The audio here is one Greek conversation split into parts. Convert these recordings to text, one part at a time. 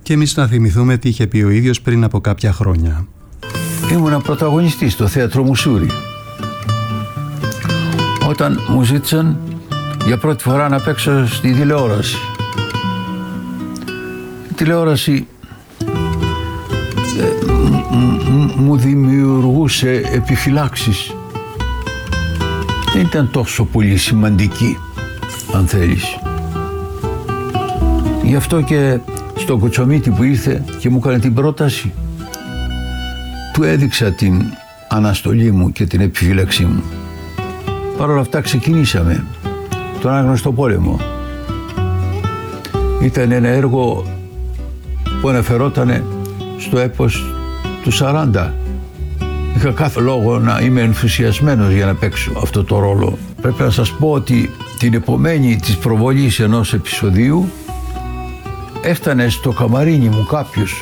Και εμείς να θυμηθούμε τι είχε πει ο ίδιος πριν από κάποια χρόνια. Ήμουνα πρωταγωνιστής στο θέατρο Μουσούρι. Όταν μου ζήτησαν για πρώτη φορά να παίξω στη τηλεόραση. Η τηλεόραση μου δημιουργούσε επιφυλάξεις. Δεν ήταν τόσο πολύ σημαντική, αν θέλεις. Γι' αυτό και στο Κοτσομίτη που ήρθε και μου έκανε την πρόταση, του έδειξα την αναστολή μου και την επιφύλαξή μου. Παρ' όλα αυτά ξεκινήσαμε τον Άγνωστο Πόλεμο. Ήταν ένα έργο που αναφερόταν στο έπος του 40. Είχα κάθε λόγο να είμαι ενθουσιασμένος για να παίξω αυτό το ρόλο. Πρέπει να σας πω ότι την επομένη της προβολής ενός επεισοδίου έφτανε στο καμαρίνι μου κάποιος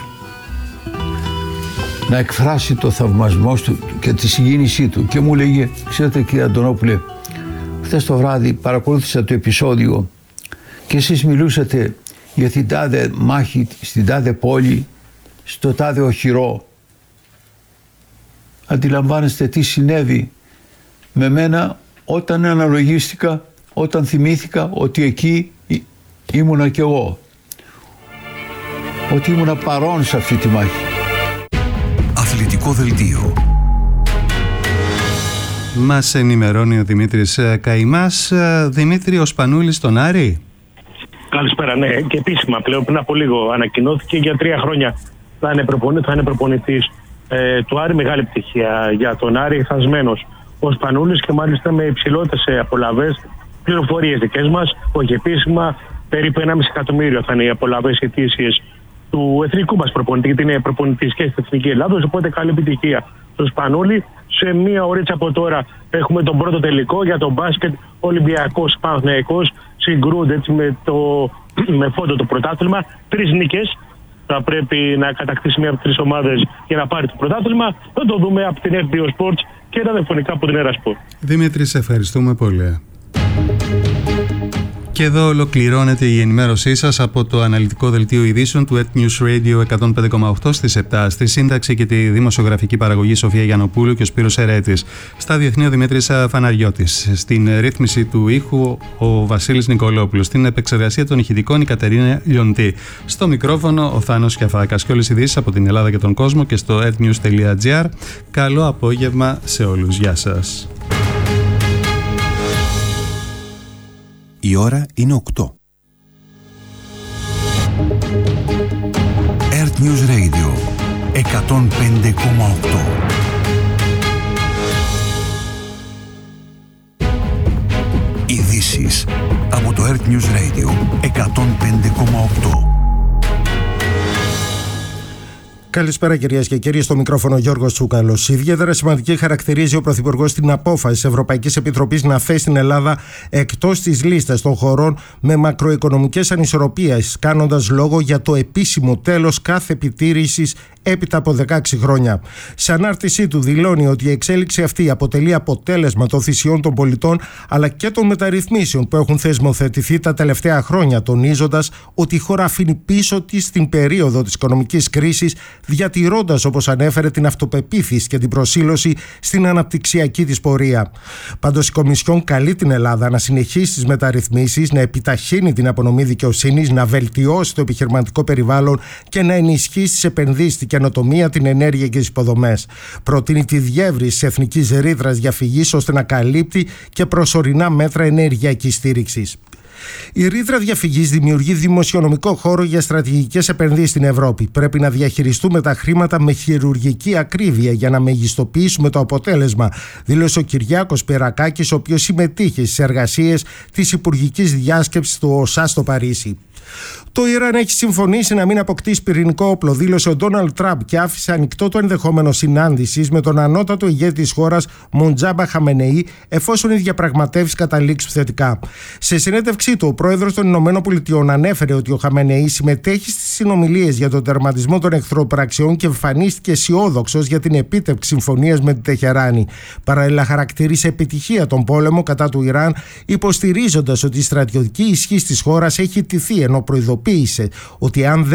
να εκφράσει το θαυμασμό του και τη συγκίνησή του και μου λέγε, ξέρετε κύριε Αντωνόπουλε, χθες το βράδυ παρακολούθησα το επεισόδιο και εσείς μιλούσατε για την τάδε μάχη στην τάδε πόλη, στο τάδε οχυρό. Αντιλαμβάνεστε τι συνέβη με μένα όταν αναλογίστηκα, όταν θυμήθηκα ότι εκεί ήμουνα κι εγώ, ότι ήμουνα παρόν σε αυτή τη μάχη. Αθλητικό δελτίο. Μας ενημερώνει ο Δημήτρης Καημάς. Δημήτρη, ο Σπανούλης στον Άρη. Καλησπέρα, ναι. Και επίσημα πλέον πριν από λίγο ανακοινώθηκε για 3 χρόνια θα είναι προπονητής του Άρη. Μεγάλη επιτυχία για τον Άρη, χασμένος ο Σπανούλης και μάλιστα με υψηλότερες απολαβές. Πληροφορίες δικές μας, όχι επίσημα, περίπου 1,5 εκατομμύριο θα είναι οι απολαβές ετήσιες του εθνικού μας προπονητή, γιατί είναι προπονητής και στην Εθνική Ελλάδος. Οπότε καλή επιτυχία στον Σπανούλη. Σε μία ωρίτσα από τώρα έχουμε τον πρώτο τελικό για τον μπάσκετ. Ολυμπιακός Παναθηναϊκός συγκρούνται έτσι με φόντο το πρωτάθλημα. 3 νίκες θα πρέπει να κατακτήσει μία από 3 ομάδες για να πάρει το πρωτάθλημα. Θα το δούμε από την FBO Sports και ραδιοφωνικά από την Έρα Sport. Δημήτρη, σε ευχαριστούμε πολύ. Και εδώ ολοκληρώνεται η ενημέρωσή σας από το αναλυτικό δελτίο ειδήσεων του Earth News Radio 105,8 στις 7. Στη σύνταξη και τη δημοσιογραφική παραγωγή Σοφία Γιαννοπούλου και ο Σπύρος Ερέτης. Στα διεθνή ο Δημήτρης Φαναριώτης. Στην ρύθμιση του ήχου ο Βασίλης Νικολόπουλος. Στην επεξεργασία των ηχητικών η Κατερίνα Λιοντή. Στο μικρόφωνο ο Θάνος Κιαφάκας. Και όλες οι ειδήσεις από την Ελλάδα και τον κόσμο και στο earthnews.gr. Καλό απόγευμα σε όλους. Γεια σας. Η ώρα είναι 8. Earth News Radio 105,8. Ειδήσεις από το Earth News Radio 105,8. Καλησπέρα κυρίες και κύριοι, στο μικρόφωνο Γιώργος Τσούκαλος. Ιδιαίτερα σημαντική χαρακτηρίζει ο Πρωθυπουργός την απόφαση της Ευρωπαϊκής Επιτροπής να θέσει την Ελλάδα εκτός της λίστας των χωρών με μακροοικονομικές ανισορροπίες, κάνοντας λόγο για το επίσημο τέλος κάθε επιτήρησης έπειτα από 16 χρόνια. Σε ανάρτησή του δηλώνει ότι η εξέλιξη αυτή αποτελεί αποτέλεσμα των θυσιών των πολιτών αλλά και των μεταρρυθμίσεων που έχουν θεσμοθετηθεί τα τελευταία χρόνια, τονίζοντας ότι η χώρα αφήνει πίσω της την περίοδο της οικονομικής κρίσης, διατηρώντας, όπως ανέφερε, την αυτοπεποίθηση και την προσήλωση στην αναπτυξιακή της πορεία. Πάντως η Κομισιόν καλεί την Ελλάδα να συνεχίσει τις μεταρρυθμίσεις, να επιταχύνει την απονομή δικαιοσύνης, να βελτιώσει το επιχειρηματικό περιβάλλον και να ενισχύσει τις επενδύσεις, την καινοτομία, την ενέργεια και τις υποδομές. Προτείνει τη διεύρυνση της εθνικής ρήτρας διαφυγής ώστε να καλύπτει και προσωρινά μέτρα ενεργειακής στήριξης. Η ρήτρα διαφυγής δημιουργεί δημοσιονομικό χώρο για στρατηγικές επενδύσεις στην Ευρώπη. Πρέπει να διαχειριστούμε τα χρήματα με χειρουργική ακρίβεια για να μεγιστοποιήσουμε το αποτέλεσμα, δήλωσε ο Κυριάκος Περακάκης, ο οποίος συμμετείχε στις εργασίες της Υπουργικής Διάσκεψης του ΟΣΑ στο Παρίσι. Το Ιράν έχει συμφωνήσει να μην αποκτήσει πυρηνικό όπλο, δήλωσε ο Ντόναλντ Τραμπ και άφησε ανοιχτό το ενδεχόμενο συνάντησης με τον ανώτατο ηγέτη της χώρας Μοντζάμπα Χαμενεή, εφόσον οι διαπραγματεύσεις καταλήξουν θετικά. Σε συνέντευξή του, ο πρόεδρος των ΗΠΑ ανέφερε ότι ο Χαμενεή συμμετέχει στις συνομιλίες για τον τερματισμό των εχθροπραξιών και εμφανίστηκε αισιόδοξος για την επίτευξη συμφωνίας με την Τεχεράνη. Παράλληλα, χαρακτήρισε επιτυχία τον πόλεμο κατά του Ιράν, υποστηρίζοντας ότι η στρατιωτική ισχύ της χώρας έχει τηθεί, ενώ προειδοποίησε ότι αν